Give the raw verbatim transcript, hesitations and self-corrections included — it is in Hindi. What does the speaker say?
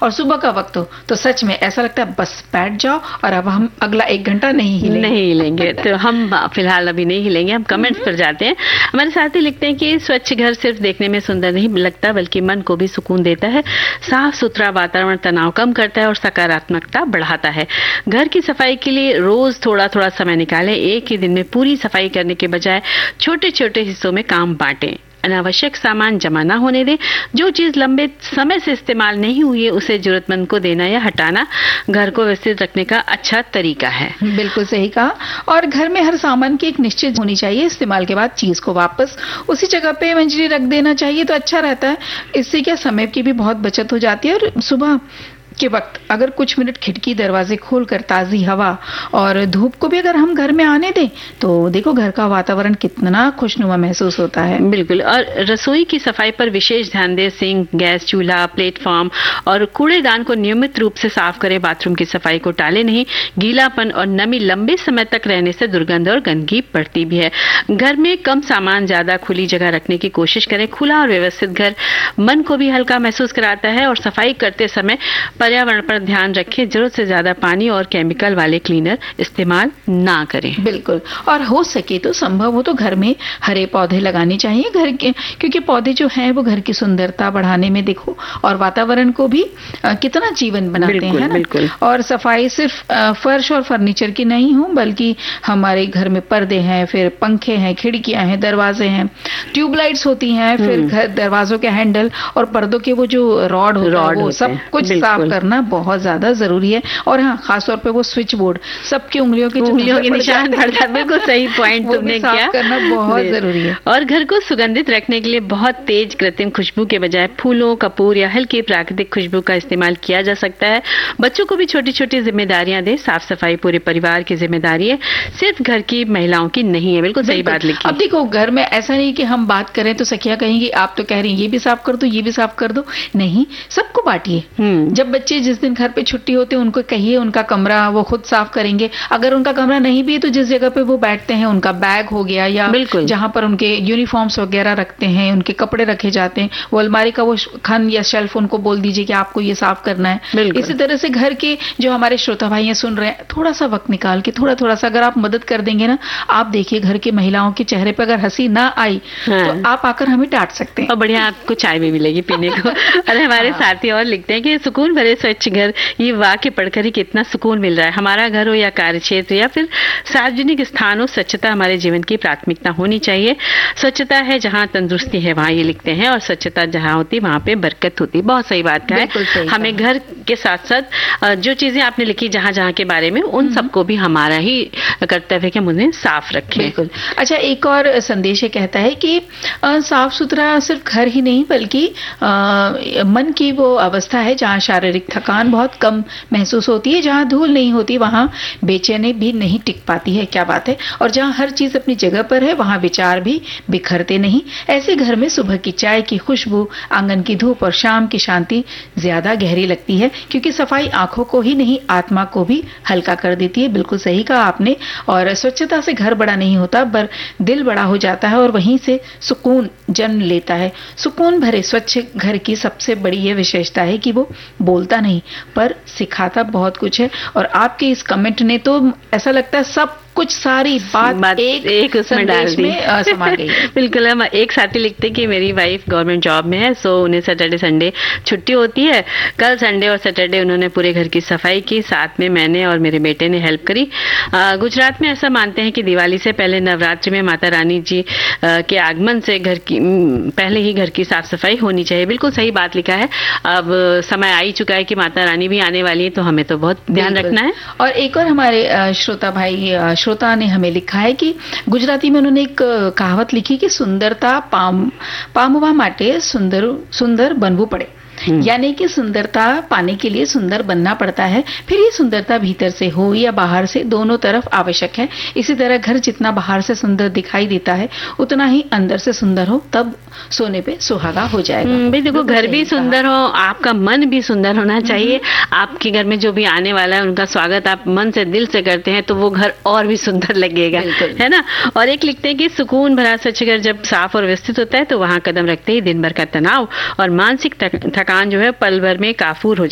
और सुबह का वक्त हो तो सच में ऐसा लगता है बस बैठ जाओ और अब हम अगला एक घंटा नहीं हिलेंगे नहीं हिलेंगे तो हम फिलहाल अभी नहीं हिलेंगे। हम कमेंट्स पर जाते हैं। हमारे साथी लिखते हैं कि स्वच्छ घर सिर्फ देखने में सुंदर नहीं लगता बल्कि मन को भी सुकून देता है। साफ सुथरा वातावरण तनाव कम करता है और सकारात्मकता बढ़ाता है। घर की सफाई के लिए रोज थोड़ा थोड़ा समय निकालें। एक ही दिन में पूरी सफाई करने के बजाय छोटे छोटे हिस्सों में काम बांटें। अनावश्यक सामान जमा ना होने दें। जो चीज लंबे समय से इस्तेमाल नहीं हुई है उसे जरूरतमंद को देना या हटाना घर को व्यवस्थित रखने का अच्छा तरीका है। बिल्कुल सही कहा। और घर में हर सामान की एक निश्चित होनी चाहिए। इस्तेमाल के बाद चीज को वापस उसी जगह पे मंजरी रख देना चाहिए तो अच्छा रहता है। इससे क्या समय की भी बहुत बचत हो जाती है। और सुबह के वक्त अगर कुछ मिनट खिड़की दरवाजे खोलकर ताजी हवा और धूप को भी अगर हम घर में आने दें तो देखो घर का वातावरण कितना खुशनुमा महसूस होता है। बिल्कुल। और रसोई की सफाई पर विशेष ध्यान दें। सिंक, गैस चूल्हा, प्लेटफॉर्म और कूड़ेदान को नियमित रूप से साफ करें। बाथरूम की सफाई को टाले नहीं। गीलापन और नमी लंबे समय तक रहने से दुर्गंध और गंदगी बढ़ती भी है। घर में कम सामान, ज्यादा खुली जगह रखने की कोशिश करें। खुला और व्यवस्थित घर मन को भी हल्का महसूस कराता है। और सफाई करते समय पर्यावरण पर ध्यान रखें। जरूरत से ज्यादा पानी और केमिकल वाले क्लीनर इस्तेमाल ना करें। बिल्कुल। और हो सके तो संभव हो तो घर में हरे पौधे लगाने चाहिए घर के, क्योंकि पौधे जो हैं वो घर की सुंदरता बढ़ाने में देखो और वातावरण को भी आ, कितना जीवन बनाते हैं ना। बिल्कुल। और सफाई सिर्फ आ, फर्श और फर्नीचर की नहीं हो बल्कि हमारे घर में पर्दे हैं, फिर पंखे हैं, खिड़कियां हैं, दरवाजे हैं, ट्यूबलाइट्स होती हैं, फिर घर दरवाजों के हैंडल और पर्दों के वो जो रॉड होता है वो सब कुछ साफ करना बहुत ज्यादा जरूरी है। और हाँ, खासतौर पे वो स्विच बोर्ड सबकी उंगलियों के उंगलियों के निशान पड़ता है। बिल्कुल सही पॉइंट तुमने किया। करना बहुत जरूरी है। और घर को सुगंधित रखने के लिए बहुत तेज कृत्रिम खुशबू के बजाय फूलों, कपूर या हल्की प्राकृतिक खुशबू का इस्तेमाल किया जा सकता है। बच्चों को भी छोटी छोटी जिम्मेदारियां दें। साफ सफाई पूरे परिवार की जिम्मेदारी है, सिर्फ घर की महिलाओं की नहीं है। बिल्कुल सही बात लिखी। अब देखो घर में ऐसा नहीं कि हम बात करें तो सखिया कहेंगी आप तो कह रही हैं ये भी साफ कर दो ये भी साफ कर दो। नहीं, सबको बांटिए। जब बच्चे जिस दिन घर पे छुट्टी होती है उनको कहिए उनका कमरा वो खुद साफ करेंगे। अगर उनका कमरा नहीं भी है तो जिस जगह पे वो बैठते हैं उनका बैग हो गया या जहां पर उनके यूनिफॉर्म्स वगैरह रखते हैं, उनके कपड़े रखे जाते हैं, वो अलमारी का वो खन या शेल्फ उनको बोल दीजिए कि आपको ये साफ करना है। इसी तरह से घर के जो हमारे श्रोता भाई सुन रहे हैं थोड़ा सा वक्त निकाल के थोड़ा थोड़ा सा अगर आप मदद कर देंगे ना, आप देखिए घर की महिलाओं के चेहरे पर अगर हंसी ना आई हाँ। तो आप आकर हमें डांट सकते हैं और बढ़िया आपको चाय भी मिलेगी पीने को। और हमारे हाँ। साथी और लिखते हैं कि सुकून भरे स्वच्छ घर, ये वाक्य पढ़कर ही कितना सुकून मिल रहा है। हमारा घर हो या कार्य क्षेत्र या फिर सार्वजनिक स्थान हो, स्वच्छता हमारे जीवन की प्राथमिकता होनी चाहिए। स्वच्छता है जहाँ तंदुरुस्ती है वहाँ, ये लिखते हैं, और स्वच्छता जहाँ होती वहाँ पे बरकत होती। बहुत सही बात का है। हमें घर के साथ साथ जो चीजें आपने लिखी जहाँ जहाँ के बारे में उन सबको भी हमारा ही कर्तव्य के मुझे साफ रखें। बिल्कुल। अच्छा, एक और संदेश कहता है कि साफ सुथरा सिर्फ घर ही नहीं बल्कि मन की वो अवस्था है जहाँ शारीरिक थकान बहुत कम महसूस होती है, जहाँ धूल नहीं होती वहाँ बेचैनी भी नहीं टिक पाती है। क्या बात है। और जहाँ हर चीज अपनी जगह पर है वहाँ विचार भी बिखरते नहीं। ऐसे घर में सुबह की चाय की खुशबू, आंगन की धूप और शाम की शांति ज्यादा गहरी लगती है, क्योंकि सफाई आंखों को ही नहीं आत्मा को भी हल्का कर देती है। बिल्कुल सही कहा आपने। और स्वच्छता से घर बड़ा नहीं होता पर दिल बड़ा हो जाता है और वहीं से सुकून जन्म लेता है। सुकून भरे स्वच्छ घर की सबसे बड़ी यह विशेषता है कि वो बोलता नहीं पर सिखाता बहुत कुछ है। और आपके इस कमेंट ने तो ऐसा लगता है सब कुछ सारी बात, बात एक, एक उसमें डाल दी समा गई। बिल्कुल। हम एक साथी लिखते कि मेरी वाइफ गवर्नमेंट जॉब में है, सो उन्हें सैटरडे संडे छुट्टी होती है। कल संडे और सैटरडे उन्होंने पूरे घर की सफाई की, साथ में मैंने और मेरे बेटे ने हेल्प करी। आ, गुजरात में ऐसा मानते हैं कि दिवाली से पहले नवरात्रि में माता रानी जी आ, के आगमन से घर की पहले ही घर की साफ सफाई होनी चाहिए। बिल्कुल सही बात लिखा है। अब समय आ ही चुका है कि माता रानी भी आने वाली है, तो हमें तो बहुत ध्यान रखना है। और एक और हमारे श्रोता भाई श्रोता ने हमें लिखा है कि गुजराती में उन्होंने एक कहावत लिखी कि सुंदरता पाम पामवा माटे सुंदर सुंदर बनवू पड़े, यानी कि सुंदरता पाने के लिए सुंदर बनना पड़ता है। फिर ये सुंदरता भीतर से हो या बाहर से, दोनों तरफ आवश्यक है। इसी तरह घर जितना बाहर से सुंदर दिखाई देता है उतना ही अंदर से सुंदर हो, तब सोने पे सुहागा हो जाएगा। भाई देखो, घर भी सुंदर हो, आपका मन भी सुंदर होना चाहिए। आपके घर में जो भी आने वाला है उनका स्वागत आप मन से दिल से करते हैं तो वो घर और भी सुंदर लगेगा, है ना। और एक लिखते हैं कि सुकून भरा स्वच्छ घर जब साफ और व्यवस्थित होता है तो वहां कदम रखते ही दिन भर का तनाव और मानसिक थकान जो है पल भर में काफूर हो